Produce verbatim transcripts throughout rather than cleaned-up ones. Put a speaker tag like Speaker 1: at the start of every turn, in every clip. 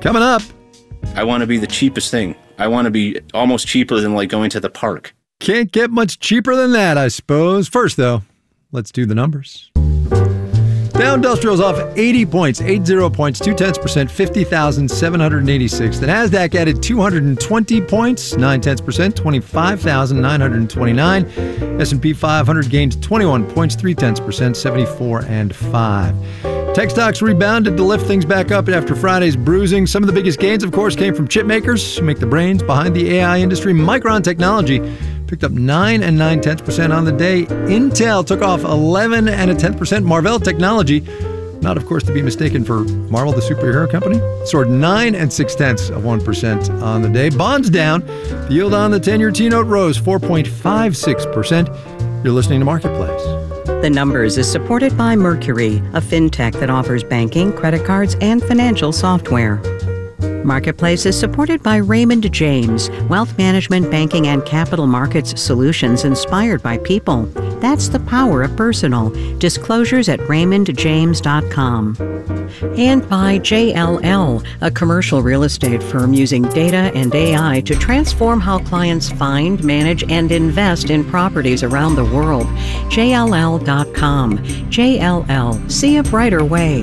Speaker 1: Coming up.
Speaker 2: I want to be the cheapest thing. I want to be almost cheaper than like going to the park.
Speaker 1: Can't get much cheaper than that, I suppose. First, though, let's do the numbers. Dow Industrial's off eighty points, eighty points, two tenths percent, fifty thousand seven hundred eighty-six. The Nasdaq added two hundred twenty points, nine tenths percent, twenty-five thousand nine hundred twenty-nine. S and P five hundred gained twenty-one points, three tenths percent, seventy-four and five. Tech stocks rebounded to lift things back up after Friday's bruising. Some of the biggest gains, of course, came from chip makers who make the brains behind the A I industry. Micron Technology picked up nine and nine tenths percent on the day. Intel took off eleven and a tenth percent. Marvell Technology, not of course to be mistaken for Marvel the superhero company, soared nine and six tenths of one percent on the day. Bonds down. The yield on the ten-year T-note rose four point five six percent. You're listening to Marketplace.
Speaker 3: The Numbers is supported by Mercury, a fintech that offers banking, credit cards, and financial software. Marketplace is supported by Raymond James, wealth management, banking, and capital markets solutions inspired by people. That's the power of personal. Disclosures at raymond james dot com. And by J L L, a commercial real estate firm using data and A I to transform how clients find, manage, and invest in properties around the world. J L L dot com. J L L. See a brighter way.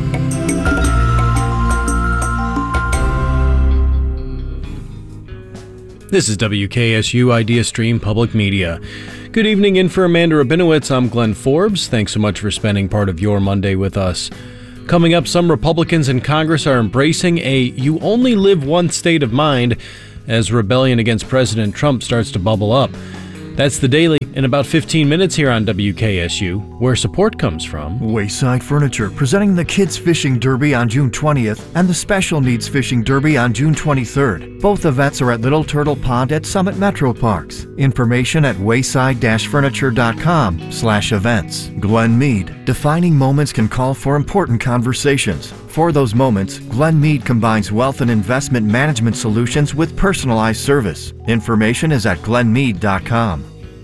Speaker 4: This is W K S U Idea Stream Public Media. Good evening. In for Amanda Rabinowitz, I'm Glenn Forbes. Thanks so much for spending part of your Monday with us. Coming up, some Republicans in Congress are embracing a you only live one state of mind as rebellion against President Trump starts to bubble up. That's the Daily in about fifteen minutes here on W K S U, where support comes from
Speaker 5: Wayside Furniture, presenting the Kids Fishing Derby on June twentieth and the Special Needs Fishing Derby on June twenty-third. Both events are at Little Turtle Pond at Summit Metro Parks. Information at wayside dash furniture dot com slash events. Glenn Mead, defining moments can call for important conversations. For those moments, Glenn Mead combines wealth and investment management solutions with personalized service. Information is at glenn mead dot com.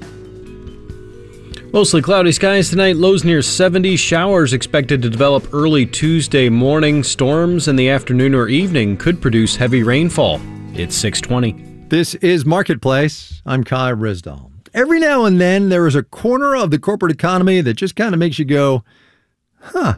Speaker 4: Mostly cloudy skies tonight, lows near seventy. Showers expected to develop early Tuesday morning. Storms in the afternoon or evening could produce heavy rainfall. It's six twenty.
Speaker 1: This is Marketplace. I'm Kai Risdall. Every now and then, there is a corner of the corporate economy that just kind of makes you go, huh.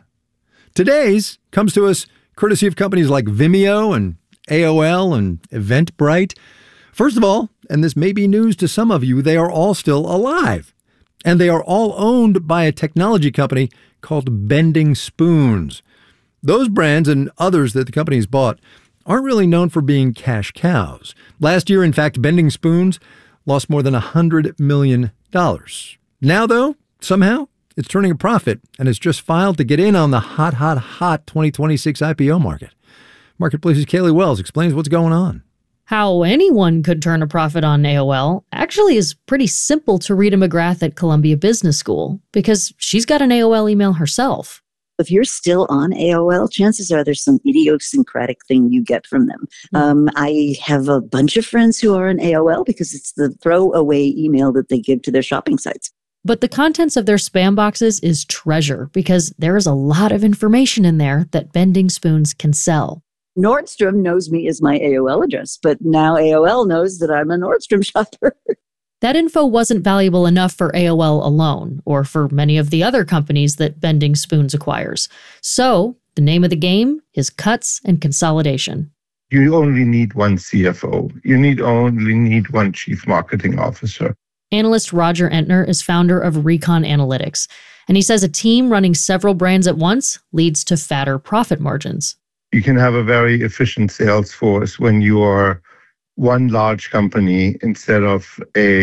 Speaker 1: Today's comes to us courtesy of companies like Vimeo and A O L and Eventbrite. First of all, and this may be news to some of you, they are all still alive. And they are all owned by a technology company called Bending Spoons. Those brands and others that the company's bought aren't really known for being cash cows. Last year, in fact, Bending Spoons lost more than one hundred million dollars. Now, though, somehow, it's turning a profit and has just filed to get in on the hot, hot, hot twenty twenty-six I P O market. Marketplace's Kaylee Wells explains what's going on.
Speaker 6: How anyone could turn a profit on A O L actually is pretty simple to Rita McGrath at Columbia Business School, because she's got an A O L email herself.
Speaker 7: If you're still on A O L, chances are there's some idiosyncratic thing you get from them. Mm-hmm. Um, I have a bunch of friends who are on A O L because it's the throwaway email that they give to their shopping sites.
Speaker 6: But the contents of their spam boxes is treasure, because there is a lot of information in there that Bending Spoons can sell.
Speaker 7: Nordstrom knows me as my A O L address, but now A O L knows that I'm a Nordstrom shopper.
Speaker 6: That info wasn't valuable enough for A O L alone, or for many of the other companies that Bending Spoons acquires. So, the name of the game is cuts and consolidation.
Speaker 8: You only need one C F O. You need only need one chief marketing officer.
Speaker 6: Analyst Roger Entner is founder of Recon Analytics, and he says a team running several brands at once leads to fatter profit margins.
Speaker 8: You can have a very efficient sales force when you are one large company instead of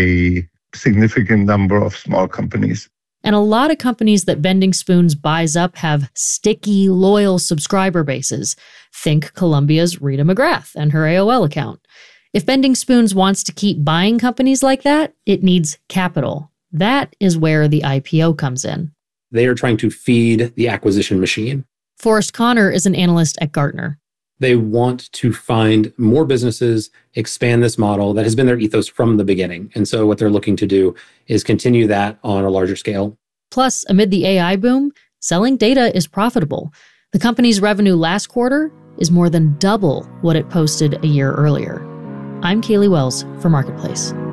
Speaker 8: a significant number of small companies.
Speaker 6: And a lot of companies that Bending Spoons buys up have sticky, loyal subscriber bases. Think Columbia's Rita McGrath and her A O L account. If Bending Spoons wants to keep buying companies like that, it needs capital. That is where the I P O comes in.
Speaker 9: They are trying to feed the acquisition machine.
Speaker 6: Forrest Connor is an analyst at Gartner.
Speaker 9: They want to find more businesses, expand this model that has been their ethos from the beginning. And so what they're looking to do is continue that on a larger scale.
Speaker 6: Plus, amid the A I boom, selling data is profitable. The company's revenue last quarter is more than double what it posted a year earlier. I'm Kaylee Wells for Marketplace.